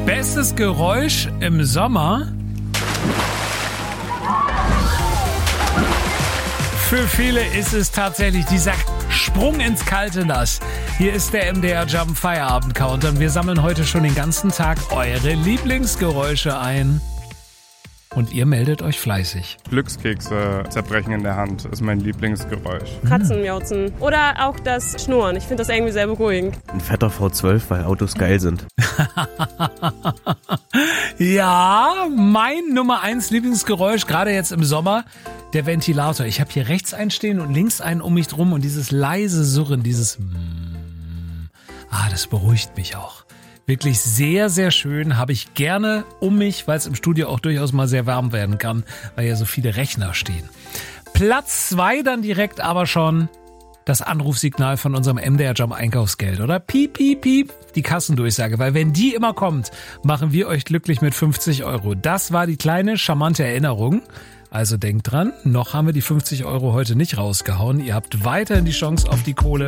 Bestes Geräusch im Sommer? Für viele ist es tatsächlich dieser Sprung ins kalte Nass. Hier ist der MDR Jump Feierabend Counter und wir sammeln heute schon den ganzen Tag eure Lieblingsgeräusche ein. Und ihr meldet euch fleißig. Glückskekse zerbrechen in der Hand ist mein Lieblingsgeräusch. Kratzen, Miauzen. Oder auch das Schnurren. Ich finde das irgendwie sehr beruhigend. Ein fetter V12, weil Autos geil sind. Ja, mein Nummer 1 Lieblingsgeräusch, gerade jetzt im Sommer, der Ventilator. Ich habe hier rechts einen stehen und links einen um mich drum und dieses leise Surren, dieses das beruhigt mich auch. Wirklich sehr, sehr schön, habe ich gerne um mich, weil es im Studio auch durchaus mal sehr warm werden kann, weil ja so viele Rechner stehen. Platz 2 dann direkt aber schon das Anrufsignal von unserem MDR Jump Einkaufsgeld, oder? Piep, piep, piep, die Kassendurchsage, weil wenn die immer kommt, machen wir euch glücklich mit 50 Euro. Das war die kleine, charmante Erinnerung. Also denkt dran, noch haben wir die 50 Euro heute nicht rausgehauen. Ihr habt weiterhin die Chance auf die Kohle.